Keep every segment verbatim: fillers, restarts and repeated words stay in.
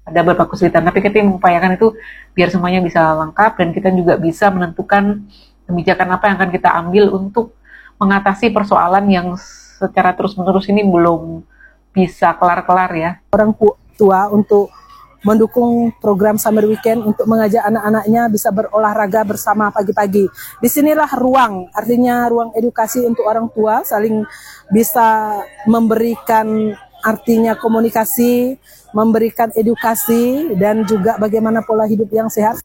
ada beberapa kesulitan, tapi kita mengupayakan itu biar semuanya bisa lengkap dan kita juga bisa menentukan kebijakan apa yang akan kita ambil untuk mengatasi persoalan yang secara terus-menerus ini belum bisa kelar-kelar ya. Orang tua untuk mendukung program Summer Weekend untuk mengajak anak-anaknya bisa berolahraga bersama pagi-pagi. Disinilah ruang, artinya ruang edukasi untuk orang tua saling bisa memberikan artinya komunikasi, memberikan edukasi dan juga bagaimana pola hidup yang sehat.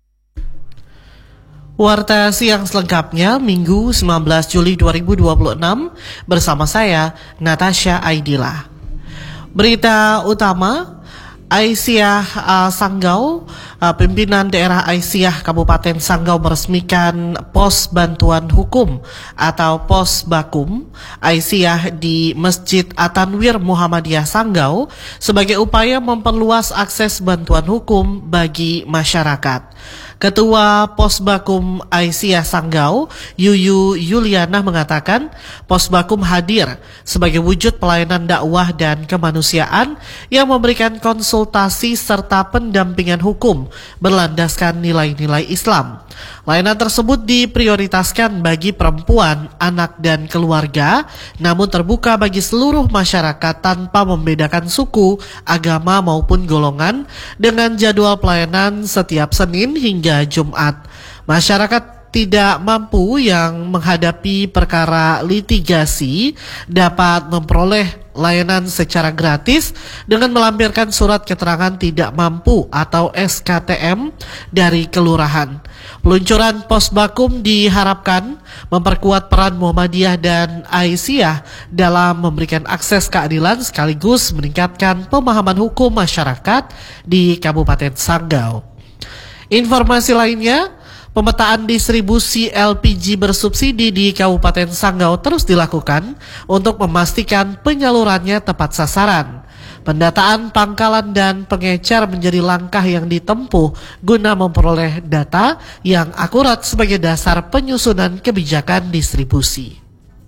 Warta siang selengkapnya Minggu sembilan belas Juli dua ribu dua puluh enam bersama saya Natasha Aidila. Berita utama, Aisyah uh, Sanggau, uh, pimpinan daerah Aisyah Kabupaten Sanggau meresmikan pos bantuan hukum atau pos Bakum Aisyah di Masjid At-Tanwir Muhammadiyah Sanggau sebagai upaya memperluas akses bantuan hukum bagi masyarakat. Ketua Pos Bakum Aisyah Sanggau, Yuyu Yuliana mengatakan, Pos Bakum hadir sebagai wujud pelayanan dakwah dan kemanusiaan yang memberikan konsultasi serta pendampingan hukum berlandaskan nilai-nilai Islam. Layanan tersebut diprioritaskan bagi perempuan, anak dan keluarga, namun terbuka bagi seluruh masyarakat tanpa membedakan suku, agama maupun golongan dengan jadwal pelayanan setiap Senin hingga Jumat. Masyarakat tidak mampu yang menghadapi perkara litigasi dapat memperoleh layanan secara gratis dengan melampirkan surat keterangan tidak mampu atau S K T M dari kelurahan. Peluncuran pos Bakum diharapkan memperkuat peran Muhammadiyah dan Aisyah dalam memberikan akses keadilan sekaligus meningkatkan pemahaman hukum masyarakat di Kabupaten Sanggau. Informasi lainnya, pemetaan distribusi L P G bersubsidi di Kabupaten Sanggau terus dilakukan untuk memastikan penyalurannya tepat sasaran. Pendataan pangkalan dan pengecer menjadi langkah yang ditempuh guna memperoleh data yang akurat sebagai dasar penyusunan kebijakan distribusi.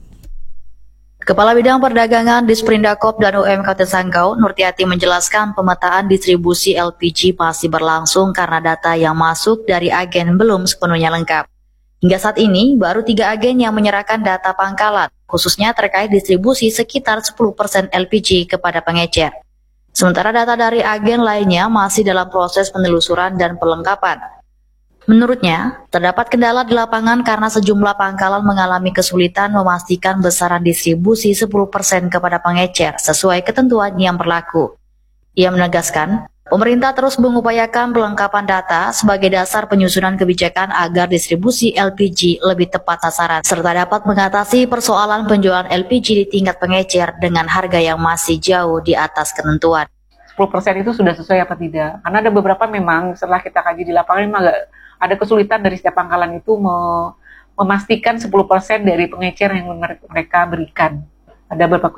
Kepala Bidang Perdagangan Disprindakop dan U M K Kabupaten Sanggau, Nurtiati menjelaskan pemetaan distribusi L P G masih berlangsung karena data yang masuk dari agen belum sepenuhnya lengkap. Hingga saat ini, baru tiga agen yang menyerahkan data pangkalan, khususnya terkait distribusi sekitar sepuluh persen L P G kepada pengecer. Sementara data dari agen lainnya masih dalam proses penelusuran dan perlengkapan. Menurutnya, terdapat kendala di lapangan karena sejumlah pangkalan mengalami kesulitan memastikan besaran distribusi sepuluh persen kepada pengecer sesuai ketentuan yang berlaku. Ia menegaskan, pemerintah terus mengupayakan pelengkapan data sebagai dasar penyusunan kebijakan agar distribusi L P G lebih tepat sasaran, serta dapat mengatasi persoalan penjualan L P G di tingkat pengecer dengan harga yang masih jauh di atas ketentuan. sepuluh persen itu sudah sesuai apa tidak? Karena ada beberapa memang setelah kita kaji di lapangan memang agak ada kesulitan dari setiap pangkalan itu memastikan sepuluh persen dari pengecer yang mereka berikan. Ada beberapa